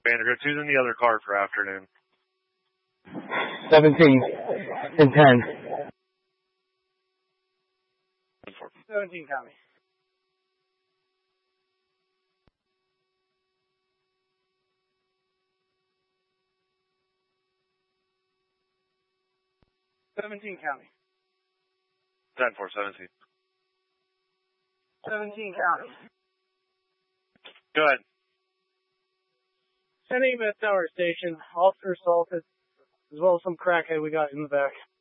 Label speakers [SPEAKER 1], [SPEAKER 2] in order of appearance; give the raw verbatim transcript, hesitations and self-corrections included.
[SPEAKER 1] Vandergrift, who's in the other car for afternoon?
[SPEAKER 2] seventeen and ten.
[SPEAKER 3] seventeen, copy. seventeen, county.
[SPEAKER 1] ten four, seventeen.
[SPEAKER 3] seventeen, county.
[SPEAKER 1] Go ahead.
[SPEAKER 3] Sending Beth Tower Station, officer assaulted, as well as some crackhead we got in the back.